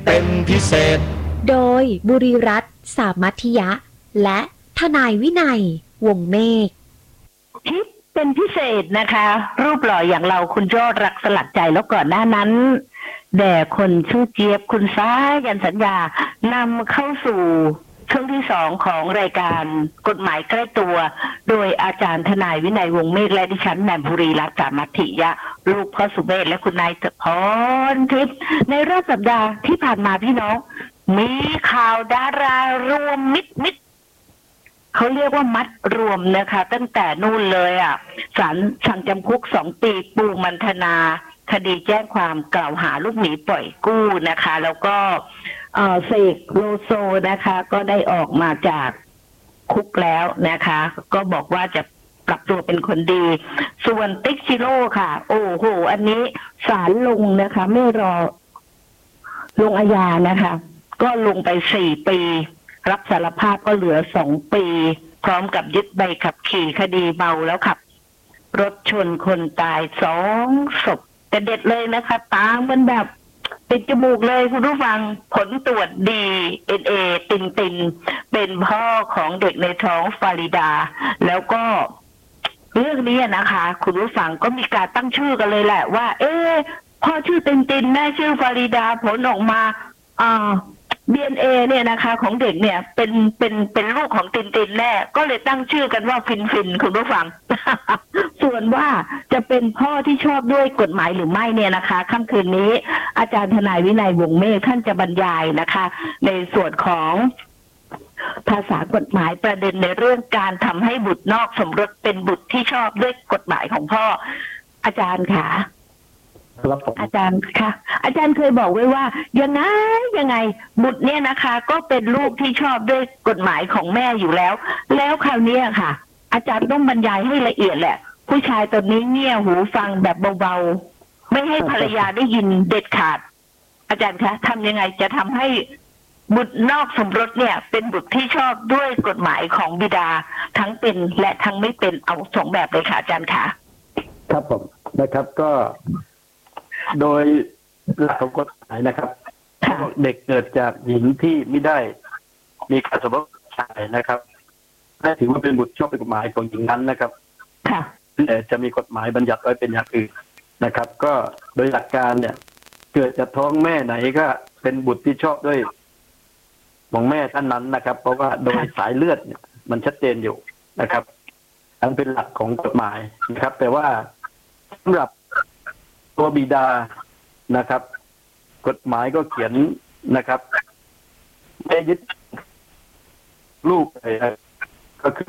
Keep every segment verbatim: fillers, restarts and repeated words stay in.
เป็นพิเศษโดยบุรีรัตน์สามัธยะและทนายวินัยวงศ์เมฆทิปเป็นพิเศษนะคะรูปหล่ออย่างเราคุณยอดรักสลักใจแล้วก่อนหน้านั้นแด่คนชื่อเจี๊ยบคุณซ้ายันสัญญานำเข้าสู่ช่วงที่สองของรายการกฎหมายใกล้ตัวโดยอาจารย์ทนายวินัยวงศ์เมฆและดิฉันแหม่มบุรีรัตน์สามัธยะลูกพ่อสุเมธและคุณนายพรทิพย์ในรอบสัปดาห์ที่ผ่านมาพี่น้องมีข่าวดารารวมมิดมิดเขาเรียกว่ามัดรวมนะคะตั้งแต่นู่นเลยอ่ะศาลสั่งจำคุกสองปีปูมันธนาคดีแจ้งความกล่าวหาลูกหมีปล่อยกู้นะคะแล้วก็เสกโลโซนะคะก็ได้ออกมาจากคุกแล้วนะคะก็บอกว่าจะปรับตัวเป็นคนดีส่วนติ๊กชิโร่ค่ะโอ้โหอันนี้ศาลลงนะคะไม่รอลงอาญานะคะก็ลงไปสี่ปีรับสารภาพก็เหลือสองปีพร้อมกับยึดใบขับขี่คดีเมาแล้วขับรถชนคนตายสองศพแต่เด็ดเลยนะคะตามมันแบบติดจมูกเลยคุณผู้ฟังผลตรวจดีเอ็นเอตินตินเป็นพ่อของเด็กในท้องฟาริดาแล้วก็เรื่องนี้นะคะคุณผู้ฟังก็มีการตั้งชื่อกันเลยแหละว่าเอ๊ะพ่อชื่อตินตินแม่ชื่อฟาริดาผลออกมาอ่าดี เอ็น เอ เนี่ยนะคะของเด็กเนี่ยเป็นเป็นเป็นลูกของตินตินแน่ก็เลยตั้งชื่อกันว่าฟินฟินคุณผู้ฟัง ส่วนว่าจะเป็นพ่อที่ชอบด้วยกฎหมายหรือไม่เนี่ยนะคะค่ำคืนนี้อาจารย์ทนายวินัยวงศ์เมฆท่านจะบรรยายนะคะในส่วนของภาษากฎหมายประเด็นในเรื่องการทำให้บุตรนอกสมรสเป็นบุตรที่ชอบด้วยกฎหมายของพ่ออาจารย์ค่ะอาจารย์ค่ะอาจารย์เคยบอกไว้ว่ายังไงยังไงบุตรเนี่ยนะคะก็เป็นลูกที่ชอบด้วยกฎหมายของแม่อยู่แล้วแล้วคราวนี้ค่ะอาจารย์ต้องบรรยายให้ละเอียดแหละผู้ชายตอนนี้เงี่ยหูฟังแบบเบาๆไม่ให้ภรรยาได้ยินเด็ดขาดอาจารย์คะทำยังไงจะทำให้บุตรนอกสมรสเนี่ยเป็นบุตรที่ชอบด้วยกฎหมายของบิดาทั้งเป็นและทั้งไม่เป็นเอาสองแบบเลยค่ะอาจารย์คะครับผมนะครับก็โดยหลักของกฎหมายนะครับเด็กเกิดจากหญิงที่ไม่ได้มีการสมรสชายนะครับและถือว่าเป็นบุตรชอบด้วยกฎหมายของหญิงนั้นนะครับแต่จะมีกฎหมายบัญญัติไว้เป็นอย่างอื่นนะครับก็โดยหลักการเนี่ยเกิดจากท้องแม่ไหนก็เป็นบุตรที่ชอบด้วยของแม่ท่านนั้นนะครับเพราะว่าโดยสายเลือดเนี่ยมันชัดเจนอยู่นะครับอันเป็นหลักของกฎหมายนะครับแต่ว่าสำหรับตัวบิดานะครับกฎหมายก็เขียนนะครับไม่ยึดลูกเลยก็คือ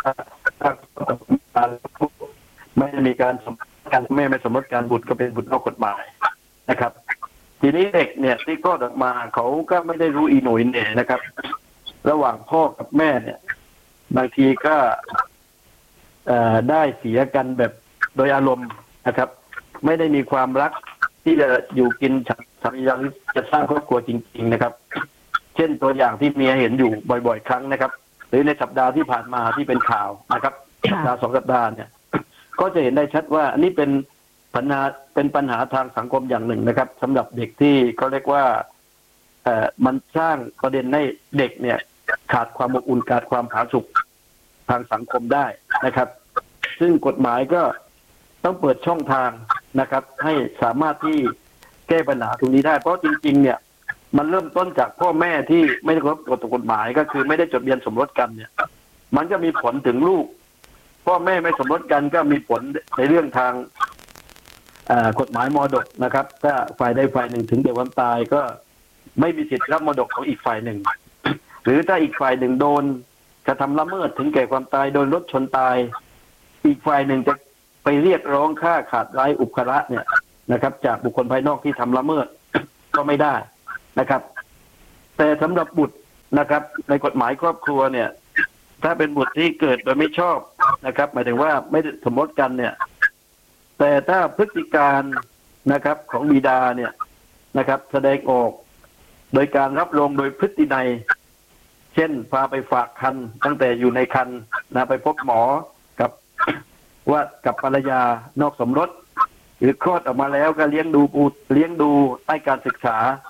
ไม่มีการสมรสกันแม่ไม่สมรสกันบุตรก็เป็นบุตรนอกกฎหมายนะครับทีนี้เด็กเนี่ยที่คลอดออกมาเขาก็ไม่ได้รู้อีหนุ่ยเนี่ยนะครับระหว่างพ่อกับแม่เนี่ยบางทีก็ได้เสียกันแบบโดยอารมณ์นะครับไม่ได้มีความรักที่จะอยู่กินฉันยังจะสร้างครอบครัวจริงๆนะครับเช่นตัวอย่างที่เมียเห็นอยู่บ่อยๆครั้งนะครับหรือในสัปดาห์ที่ผ่านมาที่เป็นข่าวนะครับสัปดาห์สองสัปดาห์เนี่ยก็จะเห็นได้ชัดว่าอันนี้เป็นปัญหาเป็นปัญหาทางสังคมอย่างหนึ่งนะครับสำหรับเด็กที่เขาเรียกว่าเอ่อมันสร้างประเด็นให้เด็กเนี่ยขาดความอบอุ่นขาดความผาสุกทางสังคมได้นะครับซึ่งกฎหมายก็ต้องเปิดช่องทางนะครับให้สามารถที่แก้ปัญหาตรงนี้ได้เพราะจริงๆเนี่ยมันเริ่มต้นจากพ่อแม่ที่ไม่ได้เคารพกฎหมายก็คือไม่ได้จดทะเบียนสมรสกันเนี่ยมันก็มีผลถึงลูกพ่อแม่ไม่สมรสกันก็มีผลในเรื่องทางกฎหมายมรดกนะครับถ้าฝ่ายใดฝ่ายหนึ่งถึงแก่ความตายก็ไม่มีสิทธิ์รับมรดกของอีกฝ่ายหนึ่งหรือถ้าอีกฝ่ายหนึ่งโดนกระทำละเมิดถึงแก่ความตายโดนรถชนตายอีกฝ่ายหนึ่งจะไปเรียกร้องค่าขาดไร้อุปการะเนี่ยนะครับจากบุคคลภายนอกที่ทำละเมิดก็ไม่ได้นะครับแต่สำหรับบุตรนะครับในกฎหมายครอบครัวเนี่ยถ้าเป็นบุตรที่เกิดโดยไม่ชอบนะครับหมายถึงว่าไม่สมรสกันเนี่ยแต่ถ้าพฤติการนะครับของบิดาเนี่ยนะครับแสดงออกโดยการรับรองโดยพฤตินัยเช่นพาไปฝากครรภ์ตั้งแต่อยู่ในครรภ์นะไปพบหมอกับว่ากับภรรยานอกสมรสหรือคลอดออกมาแล้วก็เลี้ยงดูบุตรเลี้ยงดูให้การศึกษา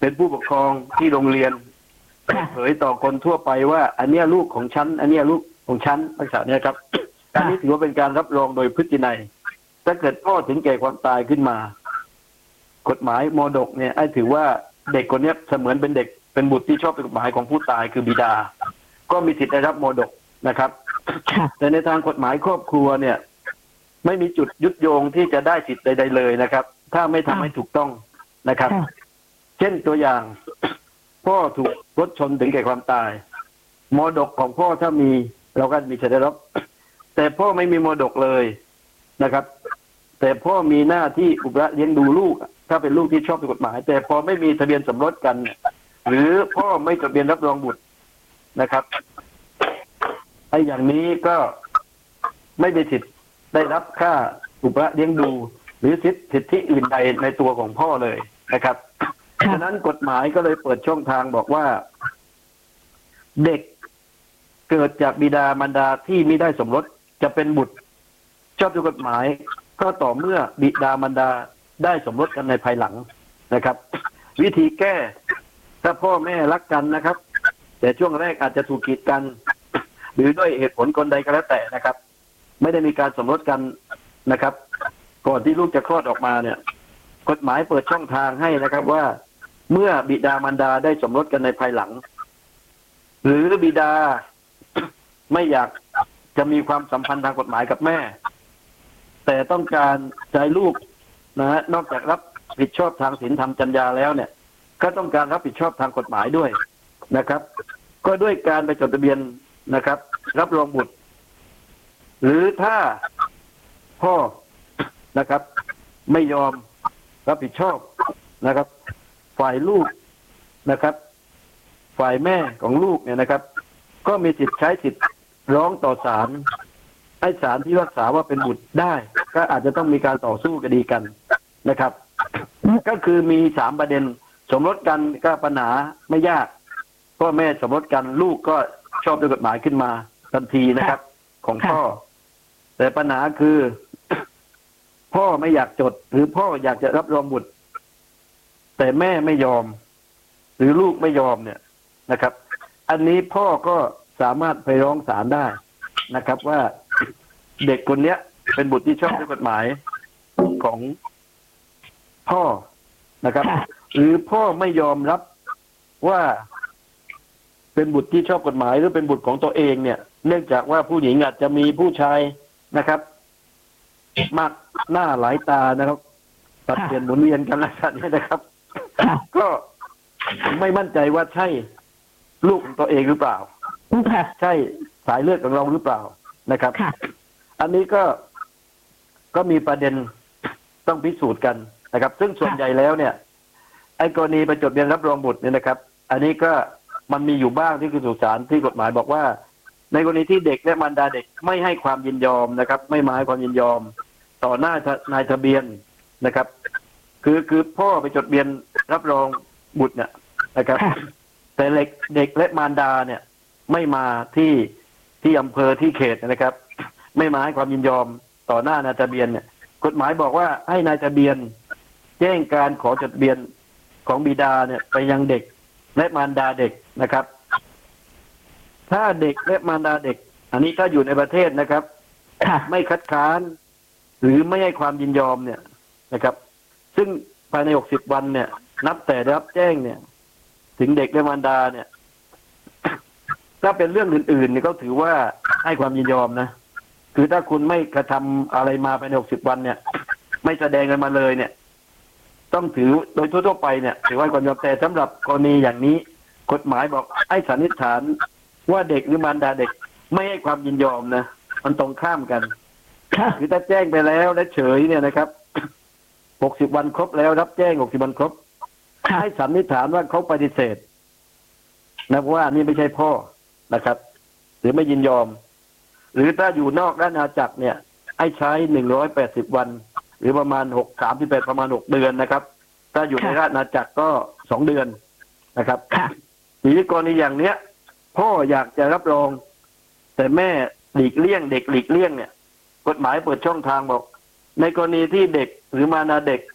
เป็นผู้ปกครองที่โรงเรียนเปิดเผยต่อคนทั่วไปว่า อันเนี้ยลูกของฉันอันเนี้ยลูกของฉันลักษณะเนี้ยครับ อันนี้ถือว่าเป็นการรับรองโดยพฤตินัยถ้าเกิดพ่อถึงแก่ความตายขึ้นมา กฎหมายมรดกเนี่ยไอ้ถือว่าเด็กคนนี้เสมือนเป็นเด็กเป็นบุตรที่ชอบเป็นกฎหมายของผู้ตายคือบิดา ก็มีสิทธิ์ได้รับมรดกนะครับ แต่ในทางกฎหมายครอบครัวเนี่ย ไม่มีจุดยุดโยงที่จะได้สิทธิ์ใดๆเลยนะครับ ถ้าไม่ทำให้ถูกต้องนะครับ เช่นตัวอย่าง พ่อถูกรถชนถึงแก่ความตายมรดกของพ่อถ้ามีเราก็มีสิทธิ์ได้รับ แต่พ่อไม่มีมรดกเลยนะครับ แต่พ่อมีหน้าที่อุปถัมภ์เลี้ยงดูลูกถ้าเป็นลูกที่ชอบด้วยกฎหมาย แต่พอไม่มีทะเบียนสมรสกัน หรือพ่อไม่จดทะเบียนรับรองบุตรนะครับไอ้อย่างนี้ก็ไม่มีสิทธิ์ได้รับค่าอุปถัมภ์เลี้ยงดู หรือสิทธิสิทธิอื่นใดในตัวของพ่อเลยนะครับฉะนั้นกฎหมายก็เลยเปิดช่องทางบอกว่าเด็กเกิดจากบิดามารดาที่ไม่ได้สมรสจะเป็นบุตรชอบด้วยกฎหมายก็ต่อเมื่อบิดามารดาได้สมรสกันในภายหลังนะครับ วิธีแก้ถ้าพ่อแม่รักกันนะครับ แต่ช่วงแรกอาจจะถูกกีดกัน หรือด้วยเหตุผลคนใดก็แล้วแต่นะครับ ไม่ได้มีการสมรสกันนะครับ ก่อนที่ลูกจะคลอดออกมาเนี่ย กฎหมายเปิดช่องทางให้นะครับว่าเมื่อบิดามารดาได้สมรสกันในภายหลัง หรือบิดา ไม่อยากจะมีความสัมพันธ์ทางกฎหมายกับแม่ แต่ต้องการใจลูกนะฮะนอกจากรับผิดชอบทางศีลธรรมจรรยาแล้วเนี่ย ก็ต้องการรับผิดชอบทางกฎหมายด้วยนะครับ ก็ด้วยการไปจดทะเบียนนะครับ รับรองบุตร หรือถ้าพ่อนะครับ ไม่ยอมรับผิดชอบนะครับ ฝ่ายลูกนะครับ ฝ่ายแม่ของลูกเนี่ยนะครับ ก็มีสิทธิ์ใช้สิทธิ์ร้องต่อศาลให้ศาลที่รักษาว่าเป็นบุตรได้ ก็อาจจะต้องมีการต่อสู้คดีกันนะครับ ก็คือมีสามประเด็นสมรสกันก็ปัญหาไม่ยากพ่อแม่สมรสกันลูกก็ชอบด้วยกฎหมายขึ้นมาทันทีนะครับ ของพ่อ แต่ปัญหาคือ พ่อไม่อยากจด หรือพ่ออยากจะรับรองบุตร แต่แม่ไม่ยอม หรือลูกไม่ยอมเนี่ยนะครับ อันนี้พ่อก็สามารถไปร้องศาลได้นะครับ ว่าเด็กคนเนี้ย เป็นบุตรที่ชอบด้วยกฎหมายของพ่อนะครับ หรือพ่อไม่ยอมรับว่าเป็นบุตรที่ชอบกฎหมายหรือเป็นบุตรของตัวเองเนี่ย เนื่องจากว่าผู้หญิงอาจจะมีผู้ชายนะครับ มากหน้าหลายตานะครับตัดเปลี่ยนหมุนเวียนกันลักษณะนี้นะครับ ก็ไม่มั่นใจว่าใช่ลูกของตัวเองหรือเปล่าใช่สายเลือดของเราหรือเปล่านะครับอันนี้ก็ก็มีประเด็นต้องพิสูจน์กันนะครับ ซึ่งส่วนใหญ่แล้วเนี่ยไอ้กรณีไปจดทะเบียนรับรองบุตรเนี่ยนะครับ อันนี้ก็มันมีอยู่บ้างที่คือสุสานที่กฎหมายบอกว่าในกรณีที่เด็กและมารดาเด็กไม่ให้ความยินยอมนะครับ ไม่มาให้ความยินยอม ต่อหน้านายทะเบียนนะครับ คือคือพ่อไปจดทะเบียนรับรองบุตรเนี่ยนะครับ แต่เด็กเด็กและมารดาเนี่ย ไม่มาที่ที่อำเภอที่เขตนะครับ ไม่มาให้ความยินยอมต่อหน้านายทะเบียนเนี่ย กฎหมายบอกว่าให้นายทะเบียนแจ้งการขอจดทะเบียนของบิดาเนี่ยไปยังเด็กและมารดาเด็กนะครับ ถ้าเด็กและมารดาเด็ก อันนี้ถ้าอยู่ในประเทศนะครับไม่คัดค้านหรือไม่ให้ความยินยอมเนี่ยนะครับ ซึ่งภายในหกสิบวันเนี่ย นับแต่ได้รับแจ้งเนี่ย ถึงเด็กและมารดาเนี่ย ถ้าเป็นเรื่องอื่นๆเนี่ยก็ถือว่าให้ความยินยอมนะคือถ้าคุณไม่กระทำอะไรมาภายในหกสิบวันเนี่ย ไม่แสดงกันมาเลยเนี่ย ต้องถือโดยทั่วๆไปเนี่ยถือว่าความยอมแต่สำหรับกรณีอย่างนี้ กฎหมายบอกให้สันนิษฐานว่าเด็กหรือมารดาเด็กไม่ให้ความยินยอมนะมันตรงข้ามกันคือถ้าแจ้งไปแล้วและเฉยเนี่ยนะครับหกสิบวันครบแล้วรับแจ้งหกสิบวันครบให้สันนิษฐานว่าเขาปฏิเสธนะว่านี่ไม่ใช่พ่อนะครับ หรือไม่ยินยอม หรือถ้าอยู่นอกราชอาณาจักรเนี่ยให้ใช้หนึ่งร้อยแปดสิบวันหรือประมาณหกสามสิบแปดประมาณหกเดือนนะครับ ถ้าอยู่ในราชอาณาจักรก็สองเดือนนะครับทีนี้กรณีอย่างเนี้ยพ่ออยากจะรับรองแต่แม่หลีกเลี่ยงเด็กหลีกเลี่ยงเนี่ยกฎหมายเปิดช่องทางบอกในกรณีที่เด็กหรือมารดาเด็ก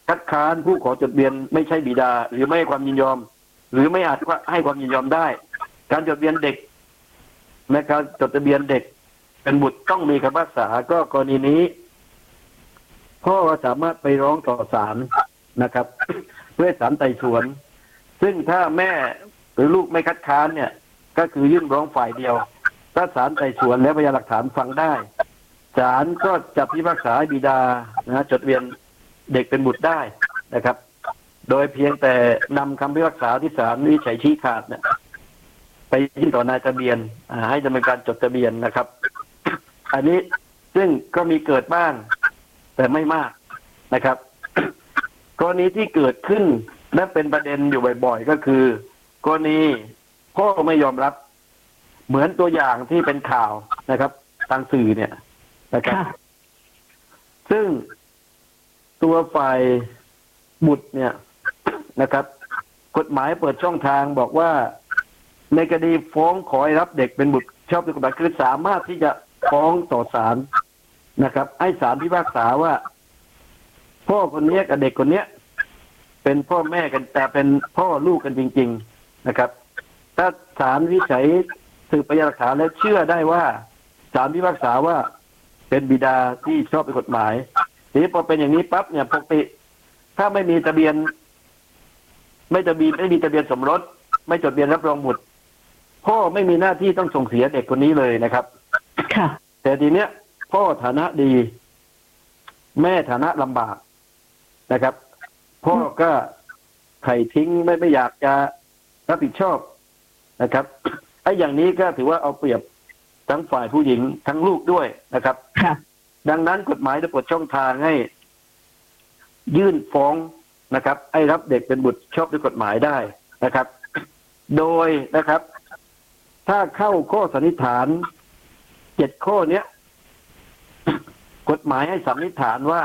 คัดค้านผู้ขอจดทะเบียนไม่ใช่บิดาหรือไม่ให้ความยินยอม หรือไม่อาจให้ความยินยอมได้การจดทะเบียนเด็กในการจดทะเบียนเด็กเป็นบุตรต้องมีคำพิพากษาก็กรณีนี้พ่อสามารถไปร้องต่อศาลนะครับ เพื่อศาลไต่สวน ซึ่งถ้าแม่หรือลูกไม่คัดค้านเนี่ยก็คือยื่นร้องฝ่ายเดียวถ้าศาลไต่สวนแล้วพยานหลักฐานฟังได้ศาลก็จะพิพากษาให้บิดานะจดทะเบียนเด็กเป็นบุตรได้นะครับ โดยเพียงแต่นำคำพิพากษาที่ศาลวินิจฉัยชี้ขาดเนี่ยไปยื่นต่อนายทะเบียนให้ดำเนินการจดทะเบียนนะครับ อันนี้ซึ่งก็มีเกิดบ้างแต่ไม่มากนะครับ กรณีที่เกิดขึ้นและเป็นประเด็นอยู่บ่อยๆก็คือกรณีพ่อไม่ยอมรับเหมือนตัวอย่างที่เป็นข่าวนะครับทางสื่อเนี่ยนะครับ ซึ่งตัวฝ่ายบุตรเนี่ยนะครับกฎหมายเปิดช่องทางบอกว่าในคดีฟ้องขอให้รับเด็กเป็นบุตรชอบด้วยกฎหมายคือสามารถที่จะฟ้องต่อศาลนะครับให้ศาลพิพากษาว่าพ่อคนนี้กับเด็กคนนี้เป็นพ่อแม่กันแต่เป็นพ่อลูกกันจริงๆนะครับถ้าศาลวินิจฉัยสืบพยานหลักฐานและเชื่อได้ว่าศาลพิพากษาว่าเป็นบิดาที่ชอบด้วยกฎหมายทีนี้พอเป็นอย่างนี้ปั๊บเนี่ยปกติถ้าไม่มีทะเบียนไม่ทะเบียนไม่มีทะเบียนสมรสไม่จดทะเบียนรับรองบุตรพ่อไม่มีหน้าที่ต้องส่งเสียเด็กคนนี้เลยนะครับค่ะแต่ทีเนี้ยพ่อฐานะดี แม่ฐานะลำบากนะครับพ่อก็ไถ่ทิ้งไม่ไม่อยากจะรับผิดชอบนะครับไอ้อย่างนี้ก็ถือว่าเอาเปรียบทั้งฝ่ายผู้หญิงทั้งลูกด้วยนะครับค่ะดังนั้นกฎหมายได้เปิดช่องทางให้ยื่นฟ้องนะครับให้รับเด็กเป็นบุตรชอบด้วยกฎหมายได้นะครับ โดยนะครับ ถ้าเข้าข้อสันนิษฐานเจ็ดข้อเนี้ย กฎหมายให้สันนิษฐานว่า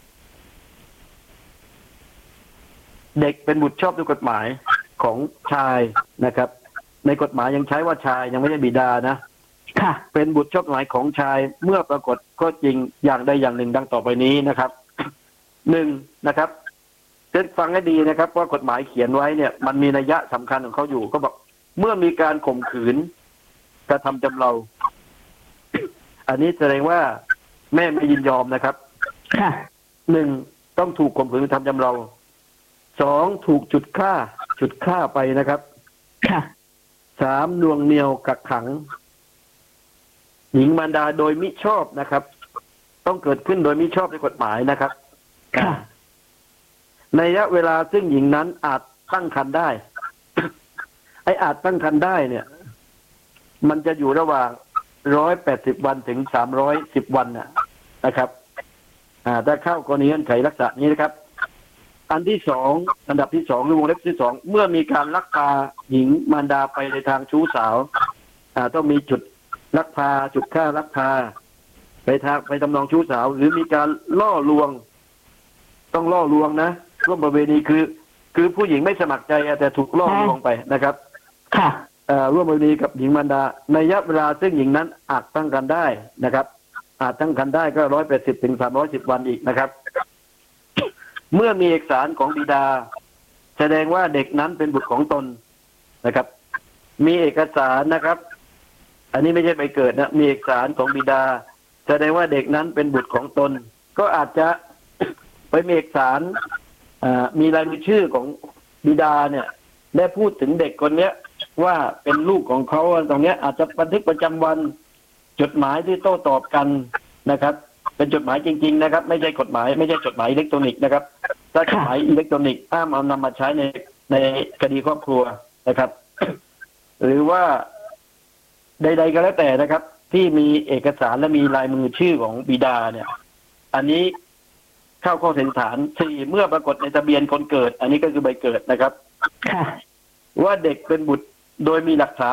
เด็กเป็นบุตรชอบด้วยกฎหมายของชายนะครับในกฎหมายยังใช้ว่าชายยังไม่ใช่บิดานะค่ะเป็นบุตรชอบด้วยกฎหมายของชายเมื่อปรากฏก็จริงอย่างใดอย่างหนึ่งดังต่อไปนี้นะครับ หนึ่งนะครับเช่นฟังให้ดีนะครับว่ากฎหมายเขียนไว้เนี่ยมันมีนัยยะสำคัญของเขาอยู่ก็บอกเมื่อมีการข่มขืนกระทำจำเรา อันนี้แสดงว่าแม่ไม่ยินยอมนะครับค่ะหนึ่งต้องถูกข่มขืนกระทำจำเราสองถูกจุดฆ่าจุดฆ่าไปนะครับค่ะสามลวงเหนี่ยวกักขังหญิงมารดาโดยมิชอบนะครับต้องเกิดขึ้นโดยมิชอบในกฎหมายนะครับค่ะในระยะเวลาซึ่งหญิงนั้นอาจตั้งครรภ์ได้ ไอ้อาจตั้งครรภ์ได้เนี่ยมันจะอยู่ระหว่างร้อยแปดสิบวันถึงสามร้อยสิบวันน่ะนะครับอ่าถ้าเข้ากรณีเงื่อนไขลักษณะนี้นะครับอันที่สองอันดับที่สองหรือวงเล็บที่สองเมื่อมีการลักพาหญิงมารดาไปในทางชู้สาวอ่าต้องมีจุดลักพาจุดฆ่าลักพาไปทางไปทำนองชู้สาวหรือมีการล่อลวงต้องล่อลวงนะร่วมประเวณีคือคือผู้หญิงไม่สมัครใจแต่ถูกล่อลวงไปนะครับค่ะร่วมประเวณีกับหญิงมารดาในระยะเวลาซึ่งหญิงนั้นอาจตั้งครรภ์ได้นะครับอาจตั้งครรภ์ได้ก็ร้อยแปดสิบถึงสามร้อยสิบวันอีกนะครับเมื่อมีเอกสารของบิดาแสดงว่าเด็กนั้นเป็นบุตรของตนนะครับมีเอกสารนะครับอันนี้ไม่ใช่ใบเกิดนะมีเอกสารของบิดาแสดงว่าเด็กนั้นเป็นบุตรของตนก็อาจจะไปมีเอกสารมีรายมือชื่อของบิดาเนี่ยได้พูดถึงเด็กคนเนี้ยว่าเป็นลูกของเขาตรงเนี้ยอาจจะบันทึกประจำวันจดหมายที่โต้ตอบกันนะครับเป็นจดหมายจริงๆนะครับไม่ใช่กฎหมายไม่ใช่จดหมายอิเล็กทรอนิกส์นะครับถ้าจดหมายอิเล็กทรอนิกส์ห้ามเอานำมาใช้ในในคดีครอบครัวนะครับ หรือว่าใดๆก็แล้วแต่นะครับที่มีเอกสารและมีลายมือชื่อของบิดาเนี่ยอันนี้เข้าข้อสันนิษฐานสี่เมื่อปรากฏในทะเบียนคนเกิดอันนี้ก็คือใบเกิดนะครับว่าเด็กเป็นบุตรโดยมีหลักฐาน